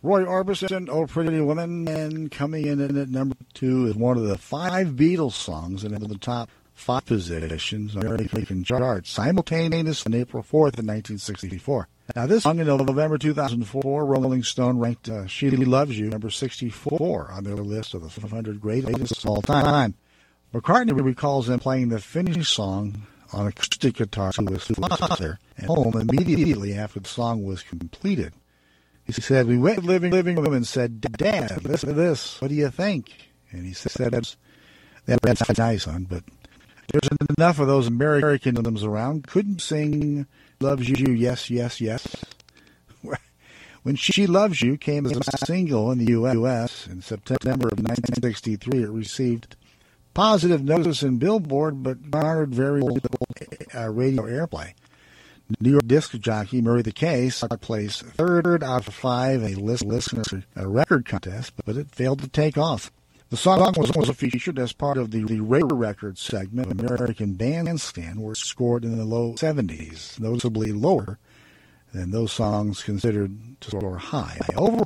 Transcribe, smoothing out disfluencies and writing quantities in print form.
Roy Orbison, Oh Pretty Woman, and coming in at number 2 is one of the 5 Beatles songs in the top 5 positions on the American chart, simultaneous on April 4th in 1964. Now, this song in November 2004, Rolling Stone ranked She Loves You number 64 on their list of the 500 greatest of all time. McCartney recalls them playing the finished song on acoustic guitar to his father at home immediately after the song was completed. He said, "We went to the living room and said, 'Dad, listen to this. What do you think?' And he said, that's nice, son, but there's enough of those Americanisms around. Couldn't sing Loves You, Yes, Yes, Yes." When She Loves You came as a single in the U.S. in September of 1963, it received positive notice in Billboard, but garnered very little radio airplay. New York disc jockey Murray the Case placed 3rd out of 5 a listener record contest, but it failed to take off. The song was featured as part of the Radio Records segment of American Bandstand, where it scored in the low 70s, noticeably lower than those songs considered to score high. Overall,